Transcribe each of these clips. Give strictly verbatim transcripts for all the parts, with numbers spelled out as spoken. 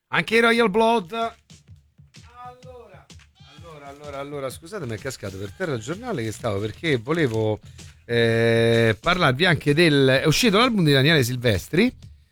Anche i Royal Blood. Allora, allora, allora, allora, scusate, mi è cascato per terra il giornale che stavo, perché volevo eh, parlarvi anche del... È uscito l'album di Daniele Silvestri,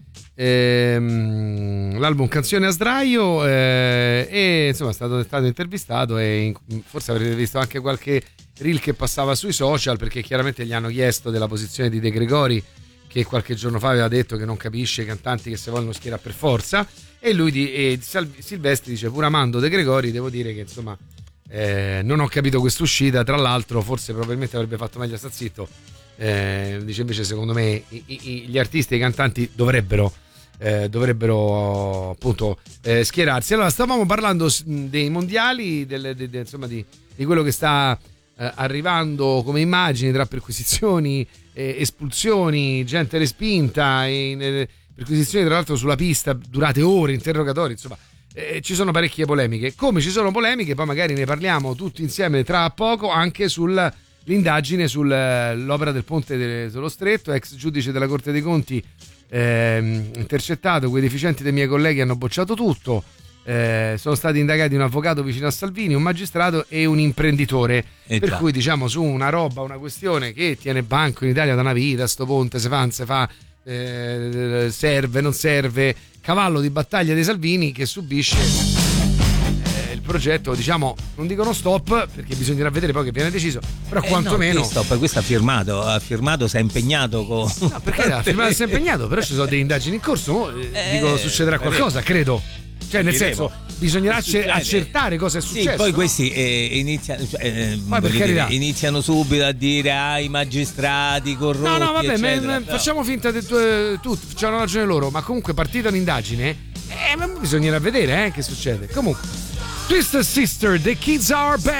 ehm, l'album Canzone a sdraio, eh, e insomma è stato, è stato intervistato, e in, forse avrete visto anche qualche reel che passava sui social, perché chiaramente gli hanno chiesto della posizione di De Gregori, che qualche giorno fa aveva detto che non capisce i cantanti che si vogliono schierare per forza, e lui di, e Silvestri dice: pur amando De Gregori, devo dire che insomma eh, non ho capito quest'uscita, tra l'altro forse probabilmente avrebbe fatto meglio a sta zitto. Eh, dice invece secondo me i, i, gli artisti e i cantanti dovrebbero eh, dovrebbero appunto eh, schierarsi. Allora, stavamo parlando dei mondiali, del, de, de, insomma di, di quello che sta eh, arrivando come immagini, tra perquisizioni, eh, espulsioni, gente respinta, in, eh, perquisizioni tra l'altro sulla pista durate ore, interrogatori, insomma eh, ci sono parecchie polemiche, come ci sono polemiche, poi magari ne parliamo tutti insieme tra poco, anche sull'indagine sull'opera del ponte sullo Stretto. Ex giudice della Corte dei Conti eh, intercettato, quei deficienti dei miei colleghi hanno bocciato tutto. Eh, sono stati indagati un avvocato vicino a Salvini, un magistrato e un imprenditore, eh per già. Cui diciamo su una roba, una questione che tiene banco in Italia da una vita, sto ponte se fa, non se fa, eh, serve, non serve, cavallo di battaglia dei Salvini che subisce eh, il progetto, diciamo, non dicono stop perché bisognerà vedere poi che viene deciso, però eh quantomeno no, stop, questo ha firmato, ha firmato, si è impegnato con... No, perché ha firmato, si è impegnato, però ci sono delle indagini in corso, eh, dico succederà qualcosa, credo. Cioè, nel senso, bisognerà accertare cosa è successo. Sì, poi no? questi eh, iniziano, eh, dire, iniziano subito a dire ai ah, magistrati corrotti. No, no, vabbè, eccetera, me, no. facciamo finta che tu, tu c'hanno ragione loro, ma comunque partita un'indagine, eh, bisognerà vedere eh, che succede. Comunque, Twisted Sister, The Kids Are Bad.